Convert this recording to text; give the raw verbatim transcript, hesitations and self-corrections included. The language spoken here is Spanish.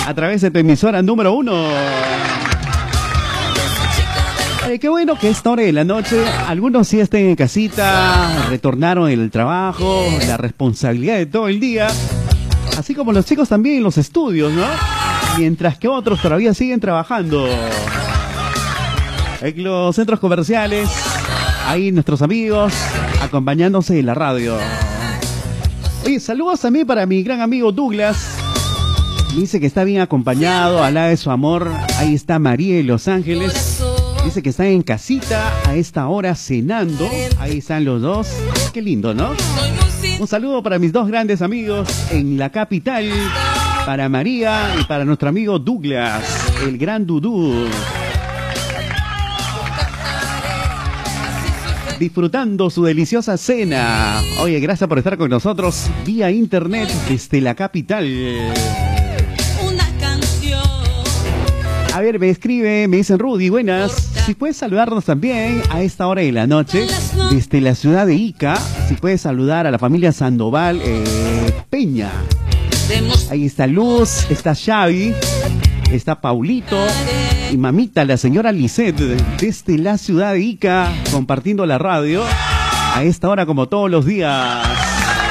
a través de tu emisora número uno. Eh, qué bueno que a esta hora de la noche algunos sí estén en casita, retornaron el trabajo, la responsabilidad de todo el día, así como los chicos también en los estudios, ¿no? Mientras que otros todavía siguen trabajando en los centros comerciales, ahí nuestros amigos acompañándose en la radio. Oye, saludos también para mi gran amigo Douglas. Dice que está bien acompañado, al lado de su amor. Ahí está María de Los Ángeles. Dice que están en casita a esta hora cenando. Ahí están los dos. Qué lindo, ¿no? Un saludo para mis dos grandes amigos en la capital. Para María y para nuestro amigo Douglas, el gran Dudú. Disfrutando su deliciosa cena. Oye, gracias por estar con nosotros vía internet desde la capital. Una canción. A ver, me escribe, me dicen Rudy, buenas. Si puedes saludarnos también a esta hora de la noche desde la ciudad de Ica. Si puedes saludar a la familia Sandoval eh, Peña. Ahí está Luz, está Xavi, está Paulito y mamita, la señora Lisette, desde la ciudad de Ica, compartiendo la radio a esta hora como todos los días.